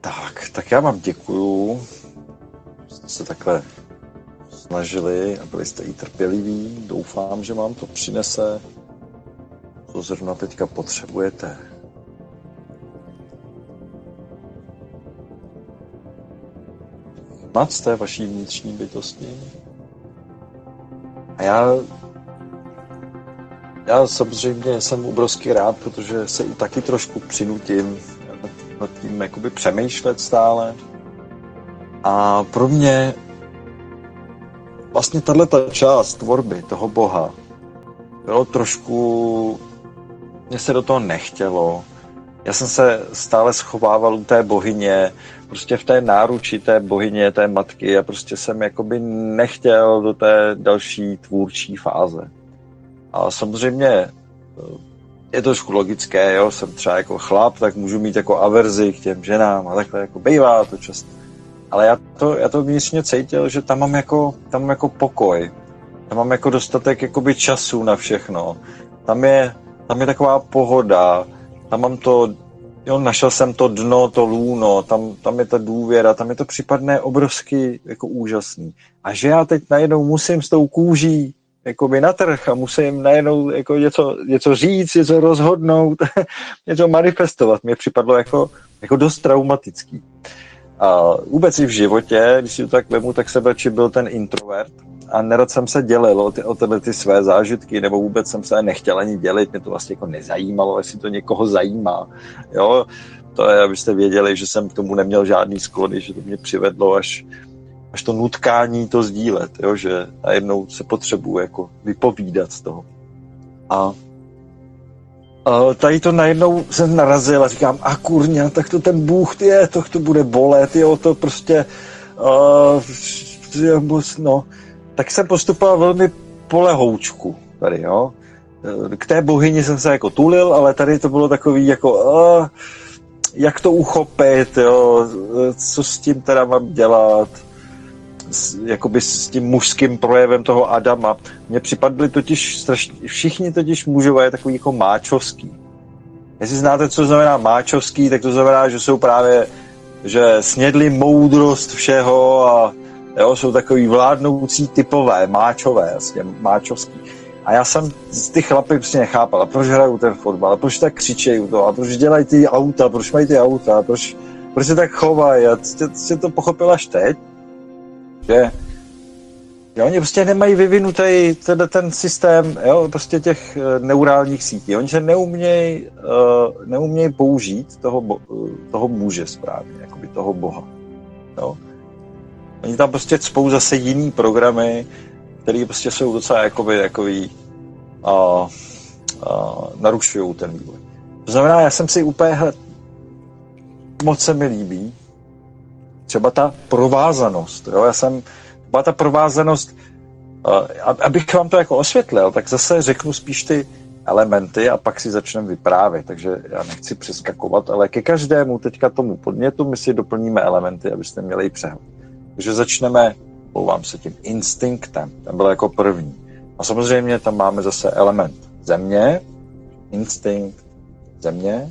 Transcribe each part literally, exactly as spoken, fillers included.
Tak, tak já vám děkuju, že jste se takhle snažili a byli jste i trpěliví. Doufám, že vám to přinese, co zrovna teďka potřebujete. Nad z té vaší vnitřní bytosti. A já, já samozřejmě jsem obrovsky rád, protože se i taky trošku přinutím nad, nad tím jakoby přemýšlet stále. A pro mě vlastně tato část tvorby toho Boha bylo trošku, mně se do toho nechtělo. Já jsem se stále schovával u té bohyně, prostě v té náruči té bohyně, té matky a prostě jsem jakoby nechtěl do té další tvůrčí fáze. A samozřejmě je to trošku logické, jo, jsem třeba jako chlap, tak můžu mít jako averzi k těm ženám a takhle jako bývá to často. Ale já to, já to vnitřně cítil, že tam mám jako, tam mám jako pokoj, tam mám jako dostatek jakoby času na všechno, tam je, tam je taková pohoda, tam mám to, jo, našel jsem to dno, to lůno, tam, tam je ta důvěra, tam je to případné obrovsky jako úžasný. A že já teď najednou musím s tou kůží jakoby na trh a musím najednou jako něco, něco říct, něco rozhodnout, něco manifestovat, mě připadlo jako, jako dost traumatický. A vůbec i v životě, když si to tak vemu, tak jsem radši byl ten introvert a nerad jsem se dělil o, ty, o tyhle ty své zážitky, nebo vůbec jsem se nechtěl ani dělit, mě to vlastně jako nezajímalo, jestli to někoho zajímá. Jo? To je, abyste věděli, že jsem k tomu neměl žádný sklony, že to mě přivedlo až, až to nutkání to sdílet, jo? Že najednou se potřebuji jako vypovídat z toho. A Uh, tady to najednou jsem narazil a říkám, a kurňa, tak to ten Bůh je, to, to bude bolet, jo, to prostě, uh, no. Tak jsem postupoval velmi polehoučku tady, jo. K té bohyni jsem se jako tulil, ale tady to bylo takový jako, uh, jak to uchopit, jo, co s tím teda mám dělat, s, jakoby s tím mužským projevem toho Adama. Mně připadly totiž strašně, všichni totiž mužové takový jako máčovský. Jestli znáte, co znamená máčovský, tak to znamená, že jsou právě, že snědli moudrost všeho a jo, jsou takový vládnoucí typové, máčové, jasně, máčovský. A já jsem ty chlapy prostě nechápal, a proč hrajou ten fotbal, a proč tak křičejí to, a proč dělají ty auta, proč mají ty auta, proč, proč se tak chovají, a jste to pochopil až teď, že jo, oni prostě nemají vyvinutý ten, ten systém, jo, prostě těch neurálních sítí. Oni se neumějí uh, neuměj použít toho, toho muže správně, jakoby toho Boha. Jo. Oni tam prostě cpou zase jiný programy, které prostě jsou docela jakoby, jakoby uh, uh, narušují ten vývoj. To znamená, já jsem si úplně moc se mi líbí třeba ta provázanost. Jo. Já jsem byla ta provázanost, abych vám to jako osvětlil, tak zase řeknu spíš ty elementy a pak si začneme vyprávět, takže já nechci přeskakovat, ale ke každému teďka tomu podnětu my si doplníme elementy, abyste měli přehled. Takže začneme, pouvám se tím, instinktem, ten byl jako první. A samozřejmě tam máme zase element země, instinkt, země.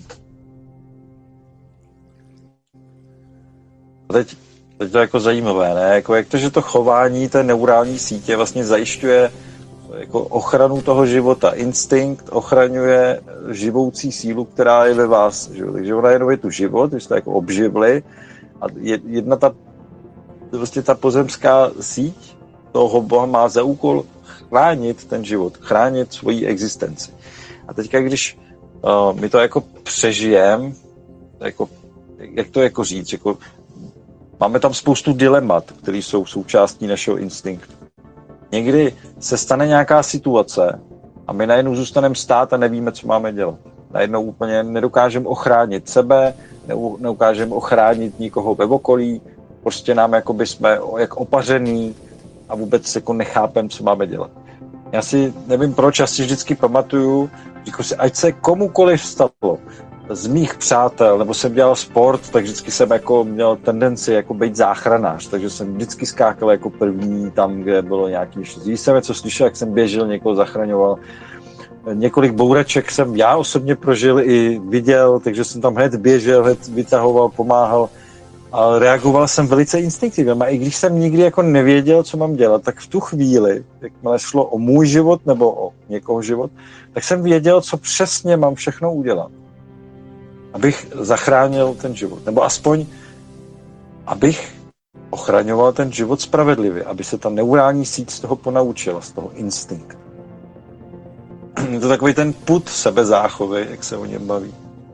A teď Teď to je jako zajímavé, ne? Jako jak to, že to chování té neurální sítě vlastně zajišťuje jako ochranu toho života. Instinkt ochraňuje živoucí sílu, která je ve vás. Že? Takže ona jenom je tu život, vy jste jako obživli a jedna ta, vlastně ta pozemská síť toho Boha má za úkol chránit ten život, chránit svoji existenci. A teďka, když uh, my to jako přežijeme, jako, jak to jako říct, jako máme tam spoustu dilemat, které jsou součástí našeho instinktu. Někdy se stane nějaká situace a my najednou zůstaneme stát a nevíme, co máme dělat. Najednou úplně nedokážeme ochránit sebe, nedokážeme ochránit nikoho ve okolí, prostě nám jakoby jsme jak opařený a vůbec jako nechápem, co máme dělat. Já si nevím proč, já si vždycky pamatuju, říkám si, ať se komukoliv stalo, z mých přátel, nebo jsem dělal sport, tak vždycky jsem jako měl tendenci jako být záchranář, takže jsem vždycky skákal jako první tam, kde bylo nějaký, když jsem něco slyšel, jak jsem běžel, někoho zachraňoval. Několik bouraček jsem já osobně prožil i viděl, takže jsem tam hned běžel, hned vytahoval, pomáhal. a reagoval jsem velice instinktivně. A i když jsem nikdy jako nevěděl, co mám dělat, tak v tu chvíli, jakmile šlo o můj život nebo o někoho život, tak jsem věděl, co přesně mám všechno udělat, abych zachránil ten život. Nebo aspoň, abych ochraňoval ten život spravedlivě, aby se ta neurální síť z toho ponaučila, z toho instinktu. Je to takový ten pud sebezáchovy, jak se o něm baví.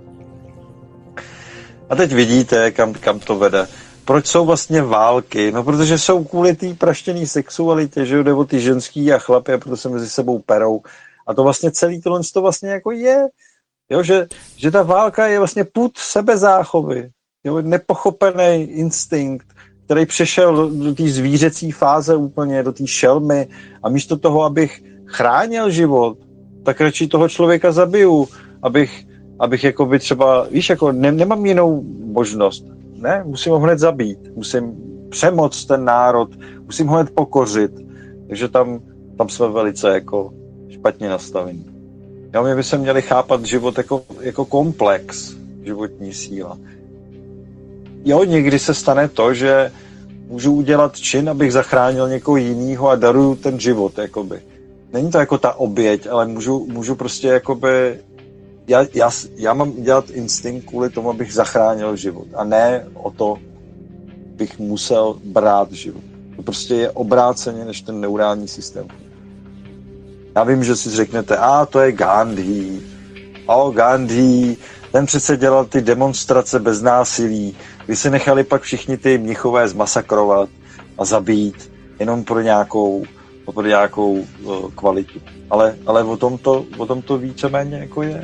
A teď vidíte, kam, kam to vede. Proč jsou vlastně války? No, protože jsou kvůli té praštěné sexualitě, že jde o ty ženský a chlapy, a proto se mezi sebou perou. A to vlastně celý tohle to vlastně jako je. Jo, že, že ta válka je vlastně pud sebezáchovy. Jo, nepochopený instinkt, který přešel do, do té zvířecí fáze úplně, do té šelmy. A místo toho, abych chránil život, tak radši toho člověka zabiju, abych abych jako by třeba, víš, jako ne, nemám jinou možnost, ne, musím ho hned zabít, musím přemoct ten národ, musím ho hned pokořit, takže tam, tam jsme velice jako špatně nastavení. Jo, my bychom měli chápat život jako, jako komplex, životní síla. Jo, někdy se stane to, že můžu udělat čin, abych zachránil někoho jiného a daruju ten život, jakoby. Není to jako ta oběť, ale můžu, můžu prostě jakoby Já, já, já mám dělat instinkt kvůli tomu, abych zachránil život. A ne o to, bych musel brát život. To prostě je obráceně než ten neurální systém. Já vím, že si řeknete, a to je Gandhi. O, Gandhi, ten přece dělal ty demonstrace bez násilí, kdy se nechali pak všichni ty mnichové zmasakrovat a zabít jenom pro nějakou, pro nějakou uh, kvalitu. Ale, ale o tom to, o tom to víceméně jako je.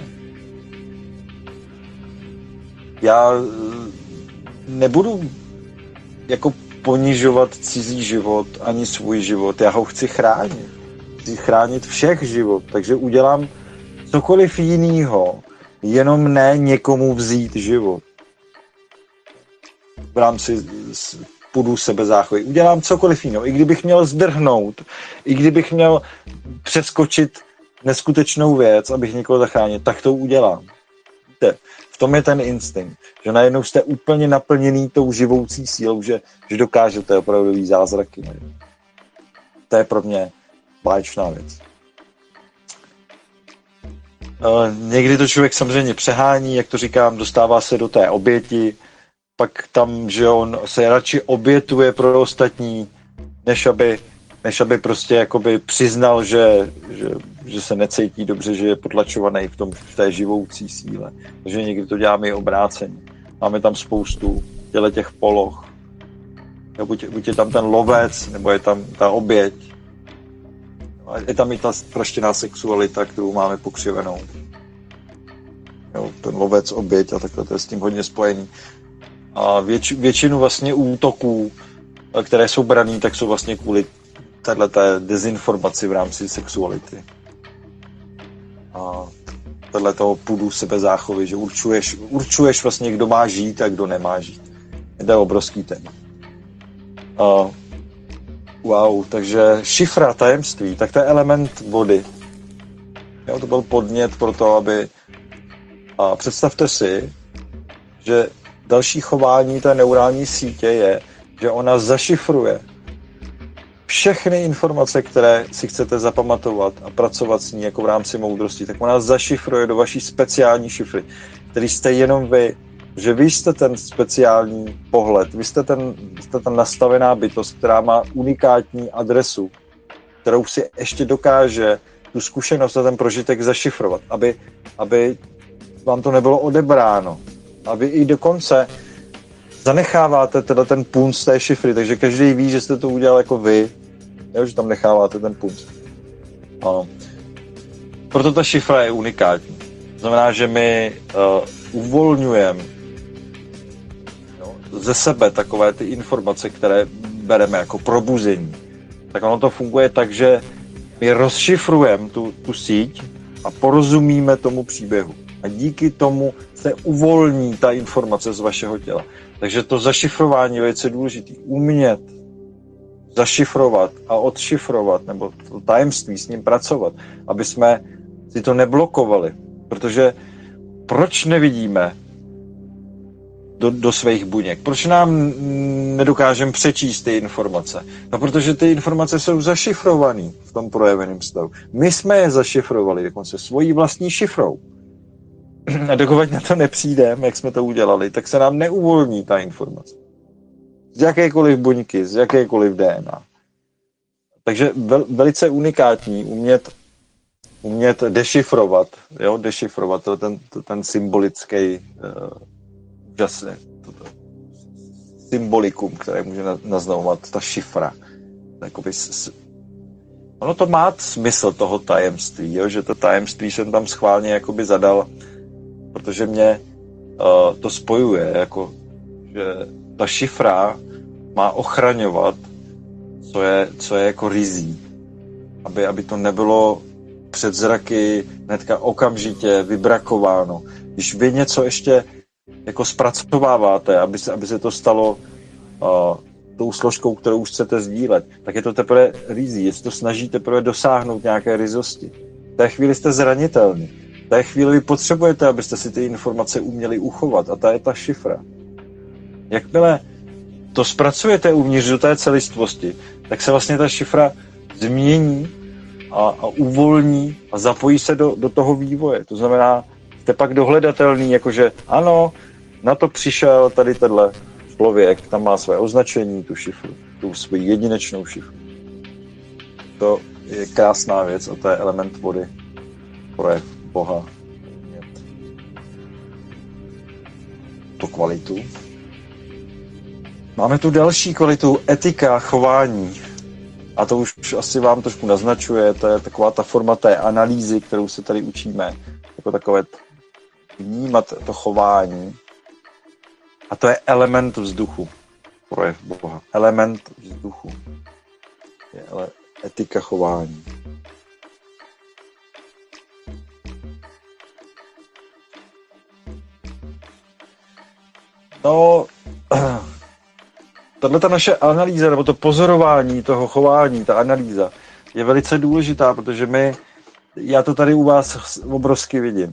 Já nebudu jako ponižovat cizí život ani svůj život. Já ho chci chránit. Chci chránit všech život. Takže udělám cokoliv jinýho, jenom ne někomu vzít život. V rámci půdu sebezáchovy. Udělám cokoliv jiného. I kdybych měl zdrhnout, i kdybych měl přeskočit neskutečnou věc, abych někoho zachránil, tak to udělám. Víte, v tom je ten instinkt, že najednou jste úplně naplněný tou živoucí sílou, že, že dokážete opravdový zázraky. Ne? To je pro mě báječná věc. E, někdy to člověk samozřejmě přehání, jak to říkám, dostává se do té oběti, pak tam, že on se radši obětuje pro ostatní, než aby, než aby prostě jakoby přiznal, že, že, že se necítí dobře, že je potlačovaný v, tom, v té živoucí síle. Takže někdy to děláme i obráceně. Máme tam spoustu těle těch poloh. Jo, buď, buď je tam ten lovec, nebo je tam ta oběť. Je tam i ta praštěná sexualita, kterou máme pokřivenou. Jo, ten lovec, oběť a takhle, to je s tím hodně spojený. A věč, většinu vlastně útoků, které jsou braný, tak jsou vlastně kvůli téhleté dezinformaci v rámci sexuality. A tohle toho půdu sebezáchovy, že určuješ, určuješ vlastně, kdo má žít a kdo nemá žít. To je obrovský téma. A wow, takže šifra tajemství, tak to je element vody. Jo, to byl podnět pro to, aby... A představte si, že další chování té neurální sítě je, že ona zašifruje všechny informace, které si chcete zapamatovat a pracovat s ní jako v rámci moudrosti, tak ona zašifruje do vaší speciální šifry, který jste jenom vy, že vy jste ten speciální pohled, vy jste, ten, jste ta nastavená bytost, která má unikátní adresu, kterou si ještě dokáže tu zkušenost a ten prožitek zašifrovat, aby, aby vám to nebylo odebráno. A vy i dokonce zanecháváte teda ten punc té šifry, takže každý ví, že jste to udělal jako vy, jo, že tam necháváte ten punc. Ano. Proto ta šifra je unikátní. To znamená, že my uh, uvolňujeme ze sebe takové ty informace, které bereme jako probuzení. Tak ono to funguje tak, že my rozšifrujeme tu, tu síť a porozumíme tomu příběhu. A díky tomu se uvolní ta informace z vašeho těla. Takže to zašifrování je velice důležité. Umět zašifrovat a odšifrovat, nebo to tajemství s ním pracovat, aby jsme si to neblokovali. Protože proč nevidíme do, do svých buněk. Proč nám nedokážeme přečíst ty informace? No, protože ty informace jsou zašifrované v tom projeveném stavu. My jsme je zašifrovali dokonce svojí vlastní šifrou. A dokud na to nepřijdeme, jak jsme to udělali, tak se nám neuvolní ta informace. Z jakékoliv buňky, z jakékoliv D N A. Takže vel, velice unikátní umět, umět dešifrovat, jo, dešifrovat to, ten, to, ten symbolický uh, úžasné, to, to, symbolikum, které může naznamovat ta šifra. Takoby s, ono to má smysl toho tajemství, jo, že to tajemství jsem tam schválně jakoby zadal, protože mě uh, to spojuje, jako, že ta šifra má ochraňovat, co je, co je jako rizí. Aby, aby to nebylo před zraky hnedka okamžitě vybrakováno. Když vy něco ještě jako zpracováváte, aby se, aby se to stalo uh, tou složkou, kterou už chcete sdílet, tak je to teprve rizí. Jestli to snažíte teprve dosáhnout nějaké rizosti. V té chvíli jste zranitelní. V té chvíli vy potřebujete, abyste si ty informace uměli uchovat. A ta je ta šifra. Jakmile to zpracujete uvnitř do té celistvosti, tak se vlastně ta šifra změní a, a uvolní a zapojí se do, do toho vývoje. To znamená, jste pak dohledatelný, jakože ano, na to přišel tady tenhle člověk, tam má své označení, tu šifru, tu svoji jedinečnou šifru. To je krásná věc a to je element vody, projev Boha. Tu kvalitu. Máme tu další kvalitu, etika, chování. A to už asi vám trošku naznačuje, to je taková ta forma té analýzy, kterou se tady učíme. Jako takové vnímat to chování. A to je element vzduchu. Projev Boha. Element vzduchu. Je ale etika chování. No, tato naše analýza, nebo to pozorování toho chování, ta analýza, je velice důležitá, protože my, já to tady u vás obrovsky vidím.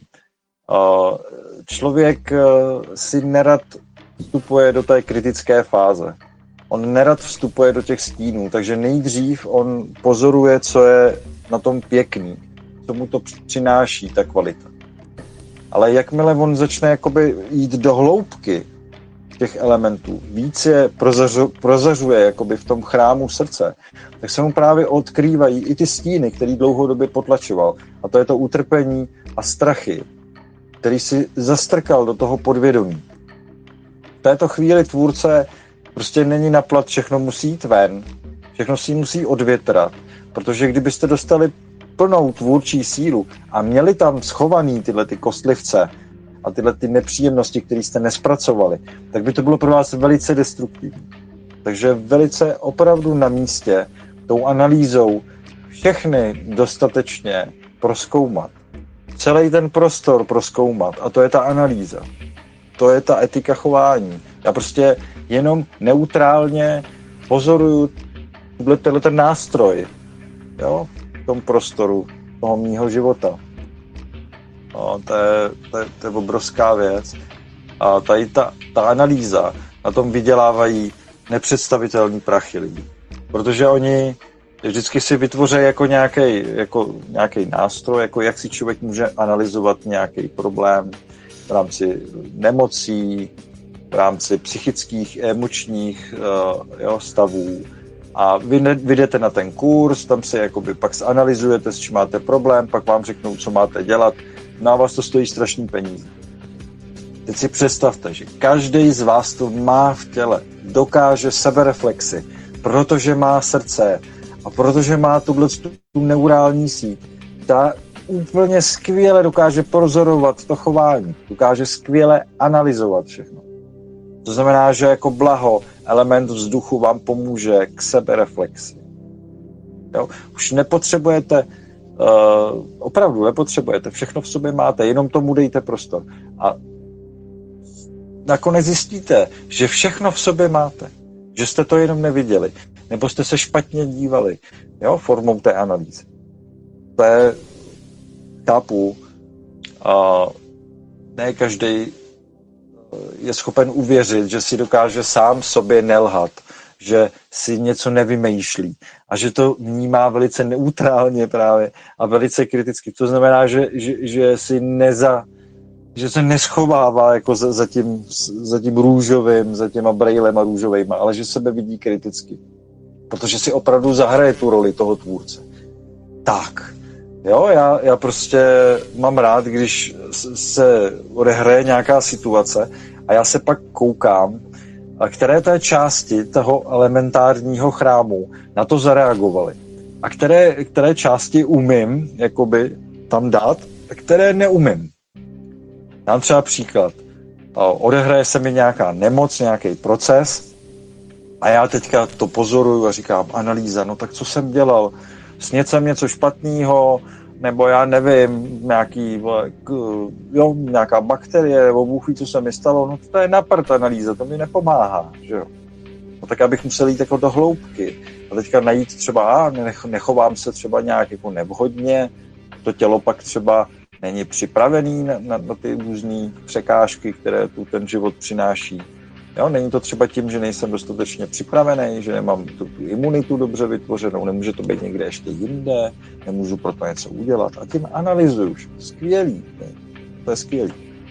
Člověk si nerad vstupuje do té kritické fáze. On nerad vstupuje do těch stínů, takže nejdřív on pozoruje, co je na tom pěkný, co mu to přináší, ta kvalita. Ale jakmile on začne jakoby jít do hloubky těch elementů, víc je prozařu, prozařuje jakoby v tom chrámu srdce, tak se mu právě odkrývají i ty stíny, který dlouhodobě potlačoval. A to je to utrpení a strachy, který si zastrkal do toho podvědomí. V této chvíli tvůrce prostě není na plat, všechno musí jít ven, všechno si musí odvětrat, protože kdybyste dostali plnou tvůrčí sílu a měli tam schovaný tyhle ty kostlivce a tyhle ty nepříjemnosti, které jste nespracovali, tak by to bylo pro vás velice destruktivní. Takže velice opravdu na místě tou analýzou všechny dostatečně prozkoumat. Celý ten prostor prozkoumat a to je ta analýza. To je ta etika chování. Já prostě jenom neutrálně pozoruju tenhle ten nástroj, jo, v tom prostoru toho mýho života. No, to, je, to, je, to je obrovská věc. A tady ta, ta analýza, na tom vydělávají nepředstavitelný prachy lidí. Protože oni vždycky si vytvoří jako nějaký jako nějaký nástroj, jako jak si člověk může analyzovat nějaký problém v rámci nemocí, v rámci psychických, emočních uh, jo, stavů. A vy, ne, vy jdete na ten kurz, tam se jakoby pak zanalyzujete, s čím máte problém, pak vám řeknou, co máte dělat. No a vás to stojí strašný peníze. Teď si představte, že každý z vás to má v těle, dokáže sebereflexi, protože má srdce a protože má tuhle tu neurální síť, ta úplně skvěle dokáže pozorovat to chování, dokáže skvěle analyzovat všechno. To znamená, že jako blaho, element vzduchu vám pomůže k sebereflexi. Jo? Už nepotřebujete, uh, opravdu nepotřebujete, všechno v sobě máte, jenom tomu dejte prostor. A nakonec zjistíte, že všechno v sobě máte, že jste to jenom neviděli, nebo jste se špatně dívali, jo, formou té analýzy. To je, chápu, uh, ne každý je schopen uvěřit, že si dokáže sám sobě nelhat, že si něco nevymýšlí a že to vnímá velice neutrálně právě a velice kriticky. To znamená, že, že, že si neza, že se neschovává jako za, za, tím, za tím růžovým, za těma brejlema růžovejma, ale že sebe vidí kriticky. Protože si opravdu zahraje tu roli toho tvůrce. Tak, jo, já, já prostě mám rád, když se odehraje nějaká situace a já se pak koukám, a které té části toho elementárního chrámu na to zareagovaly. A které, které části umím jakoby tam dát, a které neumím. Dám třeba příklad. Odehraje se mi nějaká nemoc, nějaký proces a já teďka to pozoruju a říkám, analýza, no tak co jsem dělal? Snědl jsem něco špatného, nebo já nevím, nějaký, jo, nějaká bakterie, nebo Bůh ví, co se mi stalo, no to je naprt analýza, to mi nepomáhá, že jo. No tak abych musel jít jako do hloubky a teďka najít třeba, a nechovám se třeba nějak jako nevhodně, to tělo pak třeba není připravený na, na, na ty různé překážky, které tu ten život přináší. Jo, není to třeba tím, že nejsem dostatečně připravený, že nemám tu, tu imunitu dobře vytvořenou, nemůže to být někde ještě jinde, nemůžu pro to něco udělat. A tím analyzuju. Skvělý. To je, to je skvělý.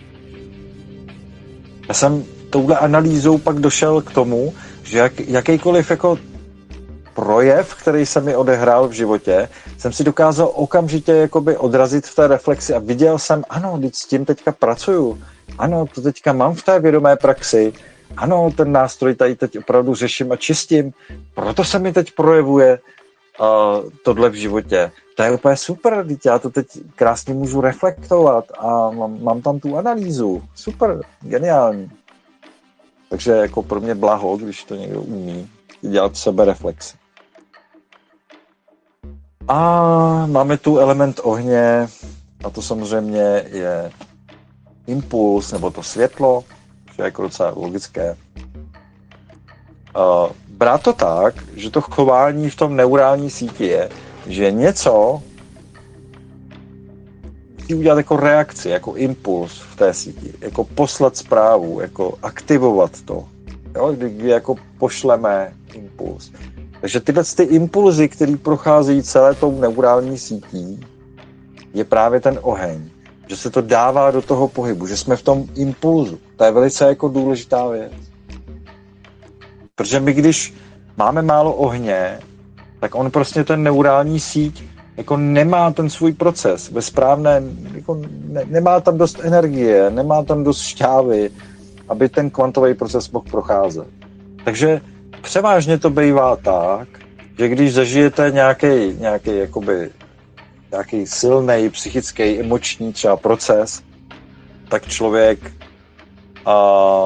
Já jsem touhle analýzou pak došel k tomu, že jak, jakýkoliv jako projev, který se mi odehrál v životě, jsem si dokázal okamžitě jakoby odrazit v té reflexi a viděl jsem, ano, teď s tím teďka pracuju, ano, to teďka mám v té vědomé praxi, ano, ten nástroj tady teď opravdu řeším a čistím, proto se mi teď projevuje uh, tohle v životě. To je úplně super, teď já to teď krásně můžu reflektovat a mám, mám tam tu analýzu. Super, geniální. Takže jako pro mě blaho, když to někdo umí dělat sebereflexi. A máme tu element ohně, a to samozřejmě je impuls, nebo to světlo, že je jako docela logické. Uh, brát to tak, že to chování v tom neurální síti je, že něco musí udělat jako reakci, jako impuls v té síti, jako poslat zprávu, jako aktivovat to, jo? Kdy jako pošleme impuls. Takže tyhle ty impulzy, které procházejí celé tou neurální sítí, je právě ten oheň. Že se to dává do toho pohybu, že jsme v tom impulzu. To je velice jako důležitá věc. Protože my, když máme málo ohně, tak on prostě ten neurální síť jako nemá ten svůj proces ve správném, jako ne, nemá tam dost energie, nemá tam dost šťávy, aby ten kvantový proces mohl procházet. Takže převážně to bývá tak, že když zažijete nějaký, nějaký jakoby nějaký silný psychický, emoční třeba proces, tak člověk a,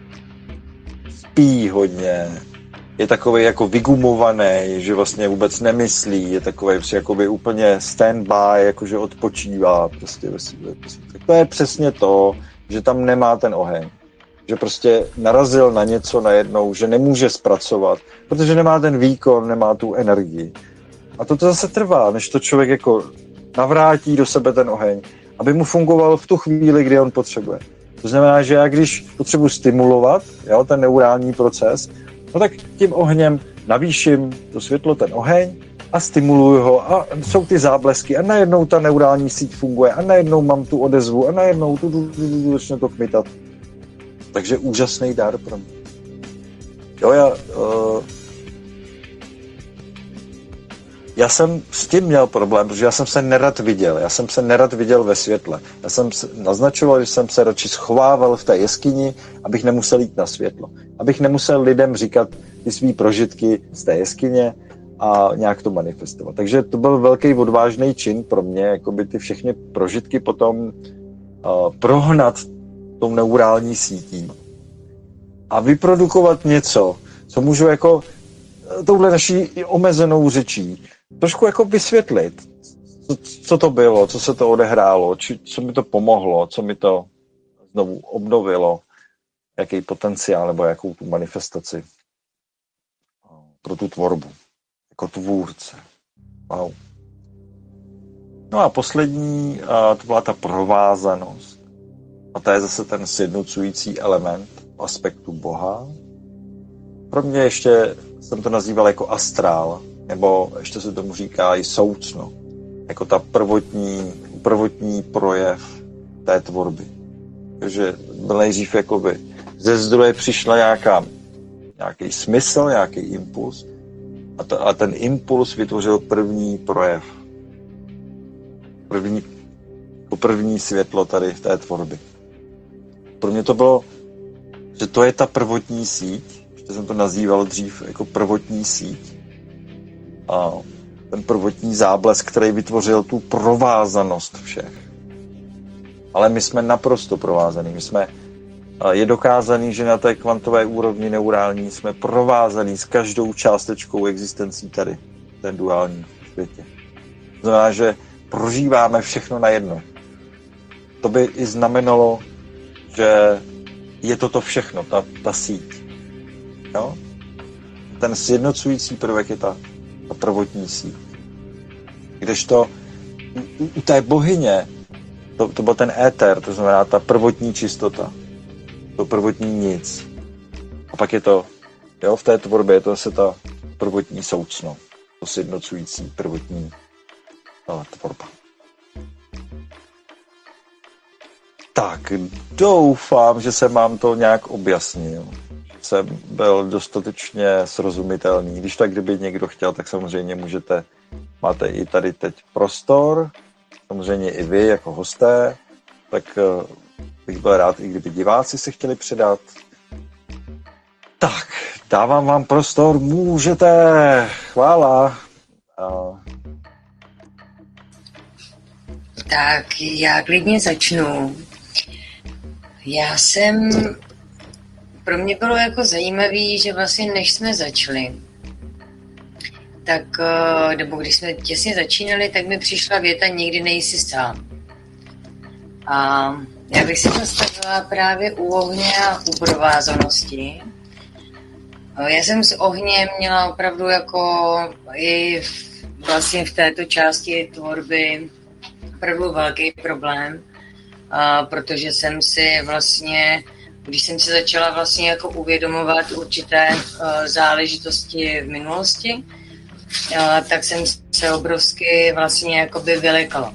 spí hodně, je takový jako vygumovaný, že vlastně vůbec nemyslí, je takový jakoby úplně stand-by, jakože odpočívá. Prostě, tak to je přesně to, že tam nemá ten oheň. Že prostě narazil na něco najednou, že nemůže zpracovat, protože nemá ten výkon, nemá tu energii. A to zase trvá, než to člověk jako navrátí do sebe ten oheň, aby mu fungoval v tu chvíli, kdy on potřebuje. To znamená, že já když potřebuji stimulovat, jo, ten neurální proces, no tak tím ohněm navýším to světlo, ten oheň a stimuluju ho a jsou ty záblesky a najednou ta neurální síť funguje a najednou mám tu odezvu a najednou tu, tu, tu, tu začne to kmitat. Takže úžasný dar pro mě. Jo, já, uh, já jsem s tím měl problém, protože já jsem se nerad viděl. Já jsem se nerad viděl ve světle. Já jsem naznačoval, že jsem se radši schovával v té jeskyni, abych nemusel jít na světlo. Abych nemusel lidem říkat ty svý prožitky z té jeskyně a nějak to manifestovat. Takže to byl velký odvážný čin pro mě, jakoby ty všechny prožitky potom uh, prohnat tou neurální sítí a vyprodukovat něco, co můžu jako touhle naší omezenou řečí trošku jako vysvětlit, co, co to bylo, co se to odehrálo, či, co mi to pomohlo, co mi to znovu obnovilo, jaký potenciál nebo jakou tu manifestaci pro tu tvorbu, jako tvůrce. Wow. No a poslední, to byla ta provázanost. A to je zase ten sjednocující element aspektu Boha. Pro mě ještě jsem to nazýval jako astrál, nebo ještě se tomu říká i soucno, jako ta prvotní, prvotní projev té tvorby. Takže byl nejdřív jakoby ze zdroje přišla nějaká, nějaký smysl, nějaký impuls a, to, a ten impuls vytvořil první projev. První, jako první světlo tady v té tvorbě. Pro mě to bylo, že to je ta prvotní síť, ještě jsem to nazýval dřív jako prvotní síť. A ten prvotní záblesk, který vytvořil tu provázanost všech. Ale my jsme naprosto provázaný. My jsme, je dokázaný, že na té kvantové úrovni neurální jsme provázaný s každou částečkou existencí tady, v té duální světě. To znamená, že prožíváme všechno najednou. To by i znamenalo, že je toto všechno, ta, ta síť. Jo? Ten sjednocující prvek je ta, ta prvotní síť. Kdežto u, u té bohyně to, to byl ten éter, to znamená ta prvotní čistota, to prvotní nic. A pak je to, jo, v té tvorbě je to zase ta prvotní soucno, to sjednocující prvotní no, tvorba. Tak, doufám, že jsem vám to nějak objasnil. Jsem byl dostatečně srozumitelný. Když tak, kdyby někdo chtěl, tak samozřejmě můžete, máte i tady teď prostor, samozřejmě i vy jako hosté, tak bych byl rád, i kdyby diváci se chtěli přidat. Tak, dávám vám prostor, můžete, chvála. Tak, já klidně začnu. Já jsem, pro mě bylo jako zajímavý, že vlastně než jsme začali, tak, nebo když jsme těsně začínali, tak mi přišla věta nikdy nejsi sám. A já bych se zastavila právě u ohně a u provázanosti. Já jsem s ohněm měla opravdu jako i v, vlastně v této části tvorby opravdu velký problém, a protože jsem si vlastně, když jsem si začala vlastně jako uvědomovat určité uh, záležitosti v minulosti, uh, tak jsem se obrovsky vlastně jakoby vylekala.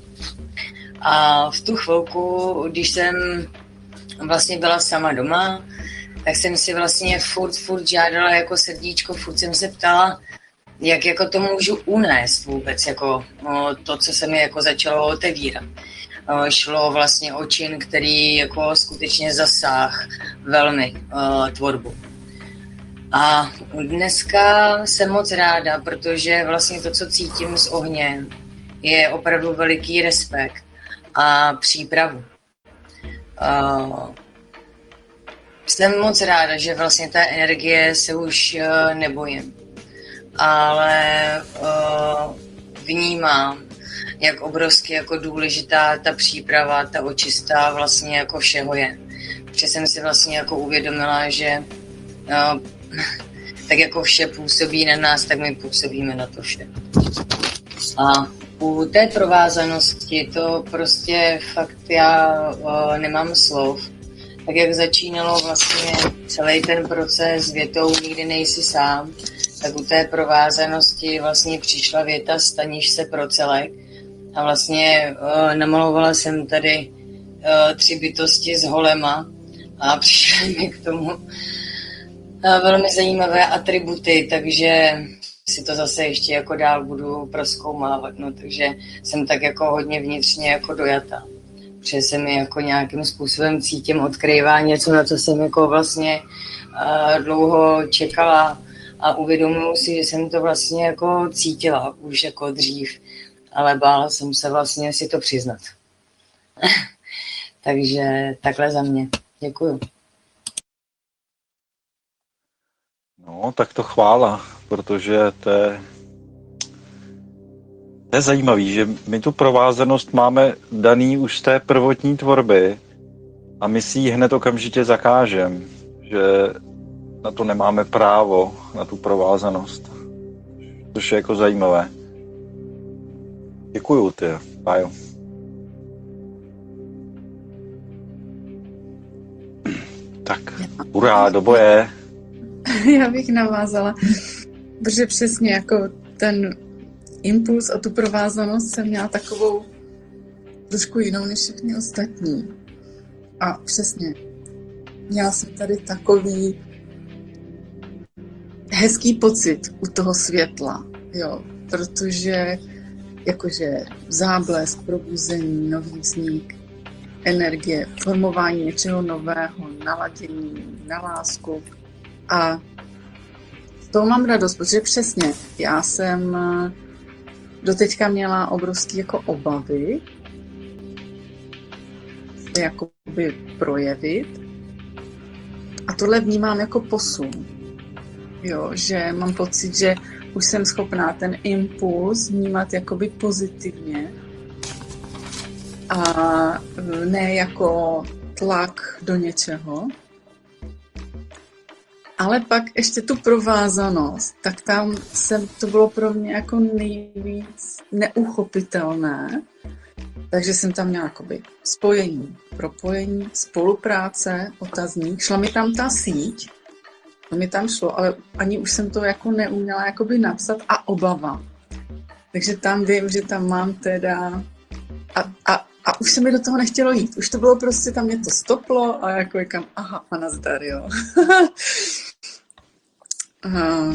A v tu chvilku, když jsem vlastně byla sama doma, tak jsem si vlastně furt, furt žádala jako srdíčko, furt jsem se ptala, jak jako to můžu unést vůbec, jako no, to, co se mi jako začalo otevírat. No, šlo vlastně o čin, který jako skutečně zasáh velmi uh, tvorbu. A dneska jsem moc ráda, protože vlastně to, co cítím s ohněm, je opravdu veliký respekt a přípravu. Uh, jsem moc ráda, že vlastně té energie se už uh, nebojím, ale uh, vnímám, jak obrovsky jako důležitá ta příprava, ta očista vlastně jako všeho je. Protože jsem si vlastně jako uvědomila, že uh, tak jako vše působí na nás, tak my působíme na to vše. A u té provázanosti to prostě fakt já uh, nemám slov. Tak jak začínalo vlastně celý ten proces větou nikdy nejsi sám, tak u té provázanosti vlastně přišla věta staniš se pro celek. A vlastně uh, namalovala jsem tady uh, tři bytosti s holema a přišly mi k tomu uh, velmi zajímavé atributy, takže si to zase ještě jako dál budu prozkoumávat, no, takže jsem tak jako hodně vnitřně jako dojata. Protože se mi jako nějakým způsobem cítím odkrývá něco, na co jsem jako vlastně uh, dlouho čekala a uvědomuji si, že jsem to vlastně jako cítila už jako dřív, ale bála jsem se vlastně si to přiznat. Takže takhle za mě. Děkuju. No, tak to chvála, protože to je, to je zajímavý, že my tu provázanost máme daný už z té prvotní tvorby a my si ji hned okamžitě zakážeme, že na to nemáme právo, na tu provázanost. Což je jako zajímavé. Děkuju, ty, Pájo. Tak, hurá, do boje. Já bych navázala, protože přesně jako ten impuls a tu provázanost jsem měla takovou trošku jinou než všechny ostatní. A přesně, měla jsem tady takový hezký pocit u toho světla, jo, protože jakože záblesk, probuzení, nový vznik, energie, formování něčeho nového, naladění na lásku. A z toho mám radost, protože přesně já jsem doteďka měla obrovský jako obavy se jakoby projevit a tohle vnímám jako posun. Jo, že mám pocit, že už jsem schopná ten impuls vnímat jakoby pozitivně a ne jako tlak do něčeho. Ale pak ještě tu provázanost, tak tam jsem, to bylo pro mě jako nejvíc neuchopitelné. Takže jsem tam měla jakoby spojení, propojení, spolupráce, otazník. Šla mi tam ta síť, to mi tam šlo, ale ani už jsem to jako neuměla jakoby napsat a obava. Takže tam vím, že tam mám teda a, a, a už se mi do toho nechtělo jít. Už to bylo prostě, tam mě to stoplo a jako říkám, aha, a nazdar, jo. a,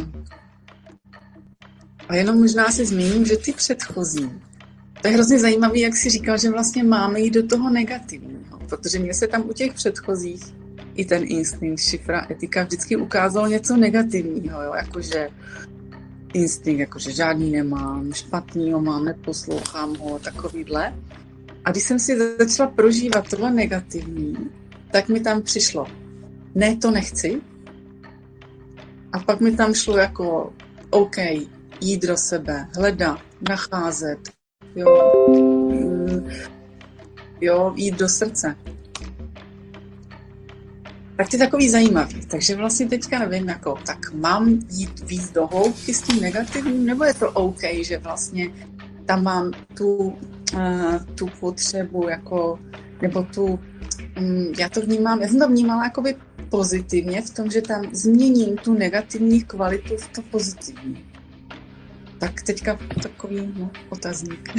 a jenom možná si zmíním, že ty předchozí, to je hrozně zajímavé, jak jsi říkal, že vlastně máme jít do toho negativního, protože mě se tam u těch předchozích i ten instinkt, šifra, etika vždycky ukázalo něco negativního, jo, jakože instinkt, jakože žádný nemám, špatnýho mám, neposlouchám ho, takovýhle. A když jsem si začala prožívat tohle negativní, tak mi tam přišlo, ne, to nechci. A pak mi tam šlo jako, OK, jít do sebe, hledat, nacházet, jo, jo, jít do srdce. Tak to je takový zajímavý. Takže vlastně teďka nevím, jako, tak mám jít víc do hloubky s tím negativním, nebo je to OK, že vlastně tam mám tu, uh, tu potřebu, jako, nebo tu, um, já to vnímám, já jsem to vnímala jakoby pozitivně v tom, že tam změním tu negativní kvalitu v to pozitivní. Tak teďka takový no, otazník.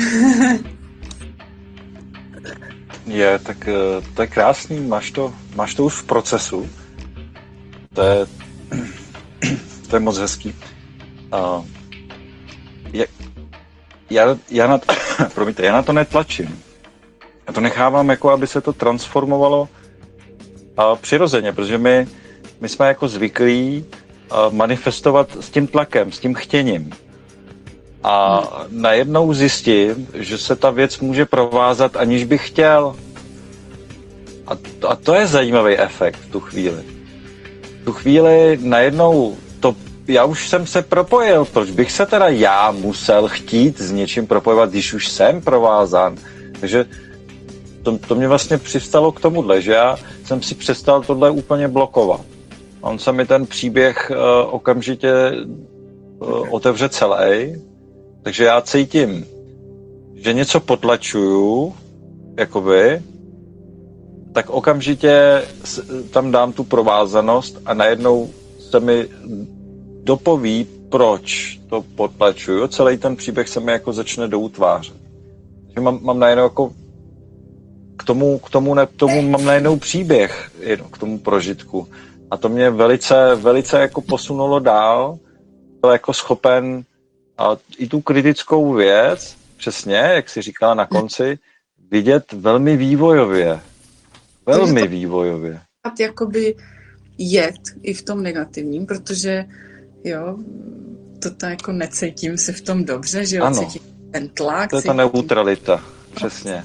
Je, tak to je krásný, máš to, máš to už v procesu. To je, to je moc hezký. Uh, je, já, já, na, promiňte, já na to netlačím. Já to nechávám, jako aby se to transformovalo uh, přirozeně, protože my, my jsme jako zvyklí uh, manifestovat s tím tlakem, s tím chtěním. A najednou zjistím, že se ta věc může provázat, aniž bych chtěl. A to, a to je zajímavý efekt v tu chvíli. V tu chvíli najednou, to, já už jsem se propojil, proč bych se teda já musel chtít s něčím propojovat, když už jsem provázán. Takže to, to mě vlastně přivstalo k tomuhle, že já jsem si přestal tohle úplně blokovat. On se mi ten příběh uh, okamžitě uh, otevře celý. Takže já cítím, že něco potlačuju, jakoby, tak okamžitě tam dám tu provázanost a najednou se mi dopoví, proč to potlačuju. Celý ten příběh se mi jako začne doutvářet. Takže mám, mám najednou jako k tomu, k tomu, ne, k tomu mám najednou příběh, k tomu prožitku. A to mě velice, velice jako posunulo dál. Byl jako schopen a i tu kritickou věc, přesně, jak jsi říkala na konci, vidět velmi vývojově. Velmi vývojově. Jakoby jet i v tom negativním, protože jo, to tak jako necítím se v tom dobře, že jo, ano, cítím ten tlak. To je ta neutralita, přesně.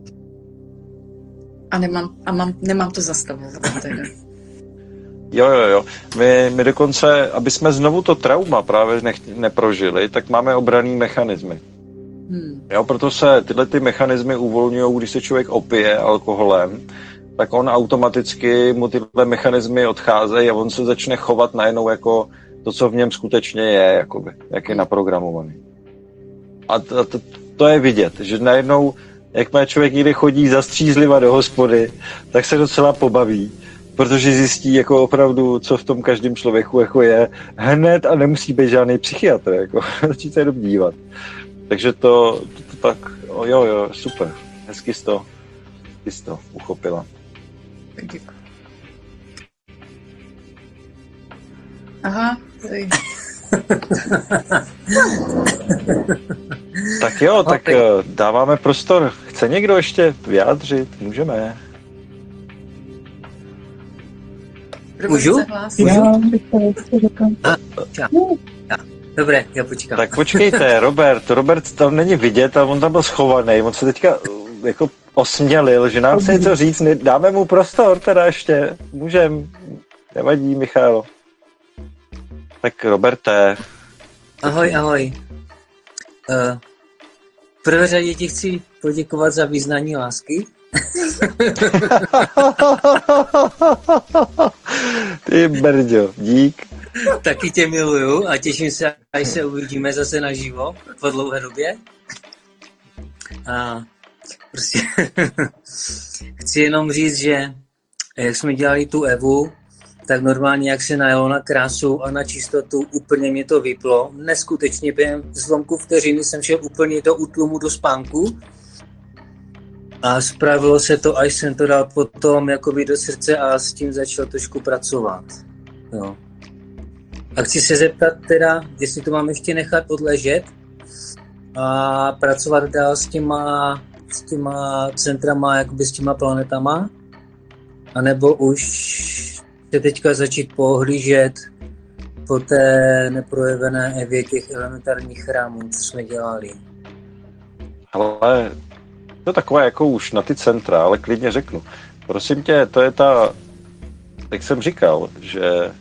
A nemám, a mám, nemám to zastavovat teda. Jo, jo, jo. My, my dokonce, aby jsme znovu to trauma právě nech, neprožili, tak máme obranný mechanismy. Hmm. Jo, proto se tyhle ty mechanismy uvolňují, když se člověk opije alkoholem, tak on automaticky, mu tyhle mechanismy odcházejí a on se začne chovat najednou jako to, co v něm skutečně je, jakoby, jak je naprogramovaný. A to, to, to je vidět, že najednou, jakmile člověk někdy chodí zastřízliva do hospody, tak se docela pobaví. protože zjistí jako opravdu, co v tom každém člověku jako je hned a nemusí být žádný psychiatr, jako začít se jenom dívat. Takže to, to, to tak, jo, jo, super, hezky jsi to, hezky jsi to uchopila. Tak děkuji. Aha, tady. Tak jo, tak Okay. dáváme prostor. Chce někdo ještě vyjádřit? Můžeme. Můžu? Se hlásí. Já bych to ještě řekla. Dobré, já počkám. Tak počkejte, Robert, Robert tam není vidět a on tam byl schovaný, on se teďka uh, jako osmělil, že nám chce něco říct, ne- dáme mu prostor teda ještě, můžem, nevadí, Michal. Tak Roberte, Ahoj, ahoj. Uh, v prvé řadě ti chci poděkovat za vyznání lásky. ty brďo, dík. Taky tě miluju a těším se, až se uvidíme zase naživo po dlouhé době. A prostě chci jenom říct, že jak jsme dělali tu Evu, tak normálně jak se najelo na krásu a na čistotu, úplně mě to vyplo. Neskutečně během zlomku vteřiny jsem šel úplně do útlumu do spánku a spravilo se to, až jsem to dal potom jakoby do srdce a s tím začal trošku pracovat. Jo. A chci se zeptat teda, jestli to mám ještě nechat odležet a pracovat dál s těma, s těma centrama, jakoby s těma planetama, anebo už se teďka začít pohlížet po té neprojevené evě těch elementárních chrámů, co jsme dělali. Ale to je takové jako už na ty centra, ale klidně řeknu. Prosím tě, to je ta, jak jsem říkal, že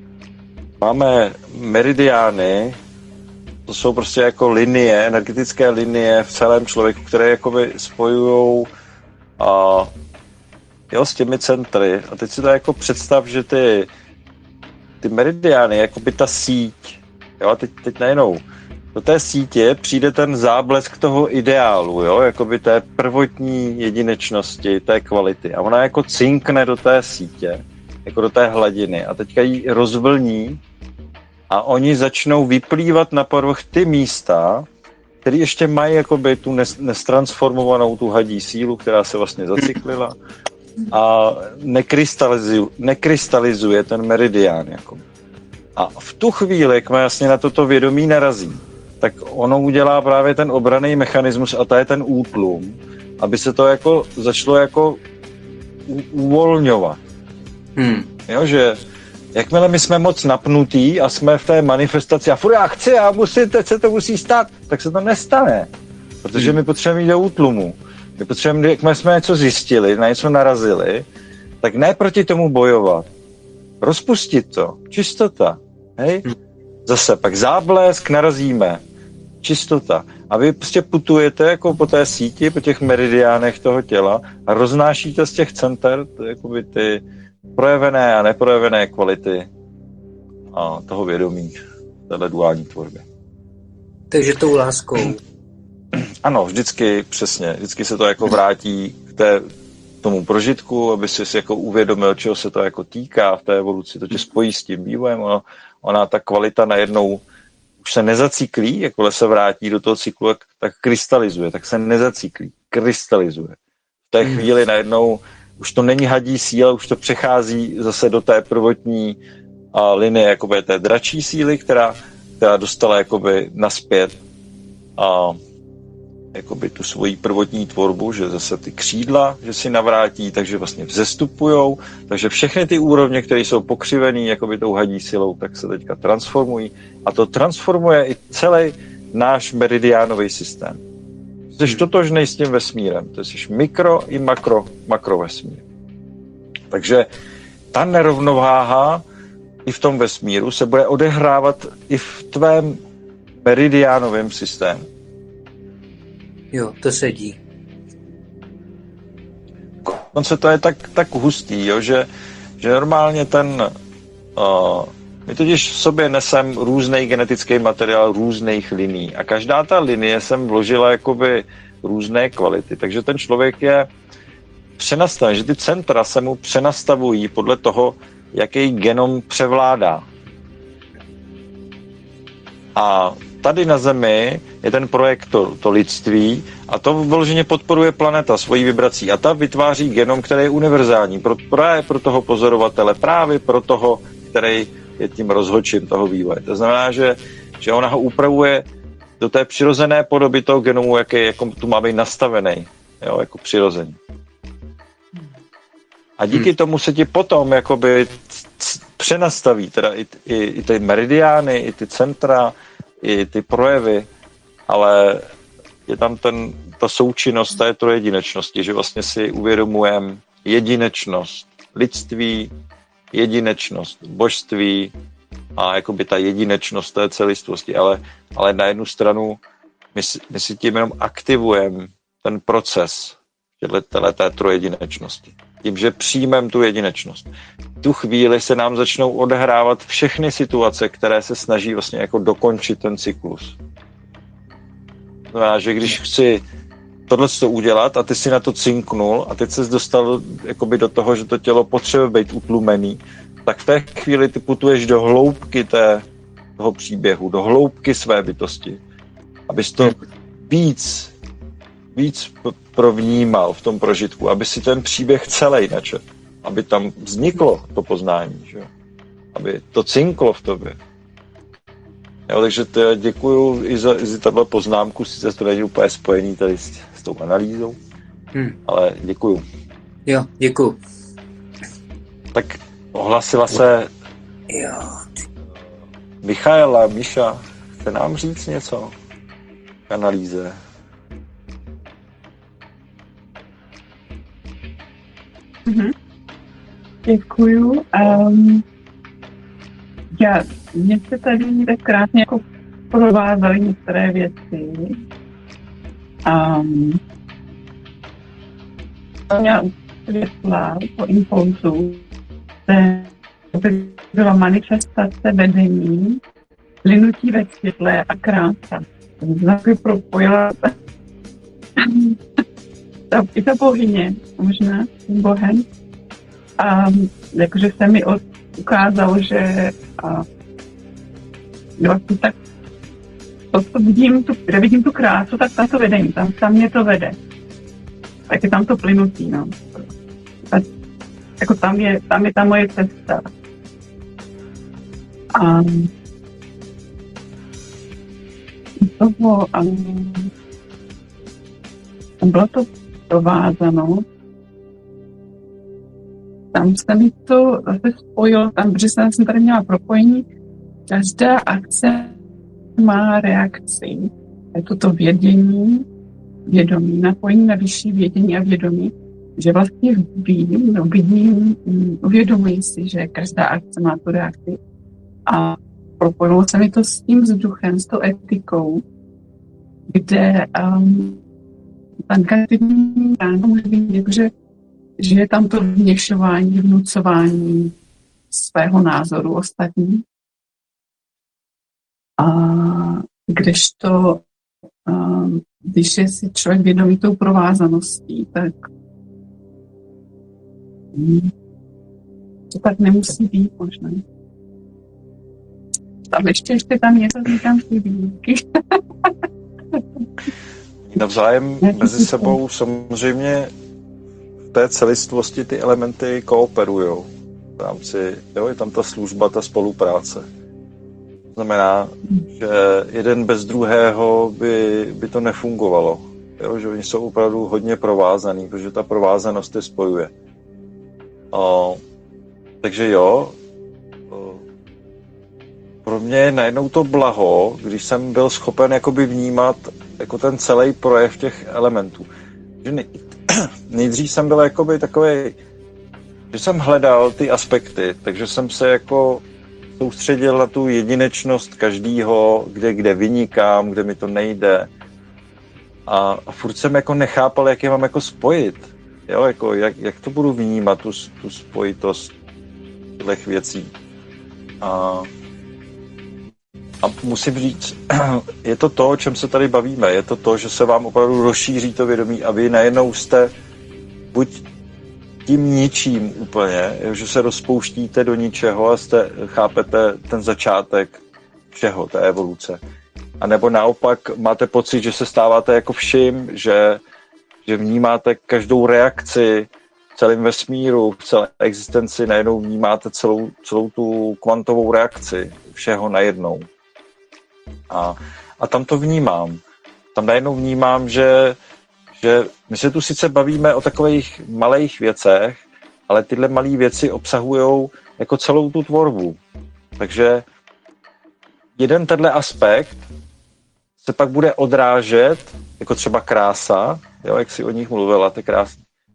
máme meridiány, to jsou prostě jako linie, energetické linie v celém člověku, které jakoby spojujou a jo, s těmi centry. A teď si to jako představ, že ty, ty meridiány, jako by ta síť, jo, a teď, teď najednou do té sítě přijde ten záblesk toho ideálu, jo, jako by té prvotní jedinečnosti, té kvality. A ona jako cinkne do té sítě, jako do té hladiny a teďka ji rozvlní a oni začnou vyplývat na povrch ty místa, které ještě mají jakoby tu nestransformovanou tu hadí sílu, která se vlastně zacyklila a nekrystalizuje, nekrystalizuje ten meridián. Jako. A v tu chvíli, jak má jasně na toto vědomí narazí, tak ono udělá právě ten obranný mechanismus a to je ten útlum, aby se to jako začalo jako u- uvolňovat. Hmm. Jo, že jakmile my jsme moc napnutí a jsme v té manifestaci a furt já chci, já musím, teď se to musí stát, tak se to nestane. Protože my potřebujeme jít do útlumu. My potřebujeme, jakmile jsme něco zjistili, na něco narazili, tak ne proti tomu bojovat. Rozpustit to. Čistota. Hej? Zase pak záblesk, narazíme. Čistota. A vy prostě putujete jako po té síti, po těch meridiánech toho těla a roznášíte z těch center jakoby ty projevené a neprojevené kvality a toho vědomí v téhle duální tvorbě. Takže tou láskou. Ano, vždycky, přesně, vždycky se to jako vrátí k té, tomu prožitku, aby si jako uvědomil, čeho se to jako týká v té evoluci, to tě spojí s tím vývojem, ono, ona ta kvalita najednou už se nezacyklí, jakmile se vrátí do toho cyklu, tak, tak krystalizuje, tak se nezacyklí, krystalizuje. V té chvíli najednou už to není hadí síla, už to přechází zase do té prvotní a, linie jakoby té dračí síly, která, která dostala jakoby naspět a jakoby tu svoji prvotní tvorbu, že zase ty křídla, že si navrátí, takže vlastně vzestupujou, takže všechny ty úrovně, které jsou pokřivený jakoby tou hadí silou, tak se teďka transformují a to transformuje i celý náš meridiánový systém. Jsi totožnej s tím vesmírem, to jsi mikro i makro, makrovesmír. Takže ta nerovnováha i v tom vesmíru se bude odehrávat i v tvém meridiánovém systému. Jo, to sedí. Konce to je tak, tak hustý, jo, že, že normálně ten... Uh, my totiž v sobě nesem různý genetický materiál různých linií a každá ta linie sem vložila jakoby různé kvality, takže ten člověk je přenastavují, že ty centra se mu přenastavují podle toho, jaký genom převládá. A tady na Zemi je ten projekt to, to lidství a to vyloženě podporuje planeta svojí vibrací a ta vytváří genom, který je univerzální pro, právě pro toho pozorovatele, právě pro toho, který je tím rozhodčím toho vývoje. To znamená, že, že ona ho upravuje do té přirozené podoby toho genomu, jaký jako tu má být nastavený, jo, jako přirozený. A díky hmm. tomu se ti potom jakoby přenastaví teda i, i, i ty meridiány, i ty centra, i ty projevy, ale je tam ten, ta součinnost té trojedinečnosti, že vlastně si uvědomujeme jedinečnost lidství, jedinečnost božství a jakoby ta jedinečnost té celistvosti, ale, ale na jednu stranu my si, my si tím jenom aktivujeme ten proces téhle té trojedinečnosti. Tím, že přijmeme tu jedinečnost. V tu chvíli se nám začnou odehrávat všechny situace, které se snaží vlastně jako dokončit ten cyklus. Znamená, že když chci tohle udělat a ty si na to cinknul a teď ses dostal jakoby do toho, že to tělo potřebuje být utlumený, tak v té chvíli ty putuješ do hloubky té, toho příběhu, do hloubky své bytosti, abys to víc víc provnímal v tom prožitku, aby si ten příběh celý načet, aby tam vzniklo to poznání, že? Aby to cinklo v tobě. Jo, takže děkuju i za, i za tato poznámku, sice to není úplně spojený tady s, s tou analýzou, hmm. ale děkuju. Jo, děkuju. Tak ohlasila se jo. Michaela, Míša, chce nám říct něco k analýze? Mm-hmm. Děkuju. Um, já, mě se tady tak krásně jako provázaly některé věci. Um, to měla světla po impulzu, by byla manifestace vedení, plynutí ve světle a krása. Znaky propojila ta, i ta bohyně, možná, bohem. A jakože se mi od, ukázalo, že a, vlastně tak to, to vidím, tu, kde vidím tu krásu, tak tam to vedení, tam, tam mě to vede. Tak je tam to plynutí, no. A, jako tam je, tam je ta moje cesta. A toho, a, bylo to provázano. Tam se mi to zase spojilo, tam, protože jsem tady měla propojení. Každá akce má reakci. Je to to vědění, vědomí, napojení na vyšší vědění a vědomí, že vlastně vím, no vidím, uvědomuji si, že každá akce má tu reakci. A propojilo se mi to s tím vzduchem, s tou etikou, kde um, ta negativní ráno může být, že, že je tam to vměšování, vnucování svého názoru ostatní. A kdežto, um, když je si člověk vědomý tou provázaností, tak um, to tak nemusí být možná. Tam ještě, ještě tam něco říkám chybí. Navzájem mezi sebou samozřejmě v té celistvosti ty elementy kooperujou. V rámci, jo, je tam ta služba, ta spolupráce. To znamená, že jeden bez druhého by, by to nefungovalo. Jo, že oni jsou opravdu hodně provázaný, protože ta provázanost je spojuje. O, takže jo, o, pro mě je najednou to blaho, když jsem byl schopen jakoby vnímat jako ten celý projev těch elementů. Že nej, nejdřív jsem byl jakoby takovej, že jsem hledal ty aspekty, takže jsem se jako soustředil na tu jedinečnost každýho, kde, kde vynikám, kde mi to nejde. A, a furt jsem jako nechápal, jak je mám jako spojit. Jo, jako jak, jak to budu vnímat, tu, tu spojitost těch věcí. A A musím říct, je to to, o čem se tady bavíme. Je to to, že se vám opravdu rozšíří to vědomí a vy najednou jste buď tím ničím úplně, že se rozpouštíte do ničeho a jste, chápete ten začátek všeho, té evoluce. A nebo naopak máte pocit, že se stáváte jako vším, že, že vnímáte každou reakci v celém vesmíru, v celé existenci, najednou vnímáte celou, celou tu kvantovou reakci všeho najednou. A, a tam to vnímám. Tam najednou vnímám, že, že my se tu sice bavíme o takových malých věcech, ale tyhle malé věci obsahují jako celou tu tvorbu. Takže jeden tenhle aspekt se pak bude odrážet, jako třeba krása, jo, jak si o nich mluvila, ty krásné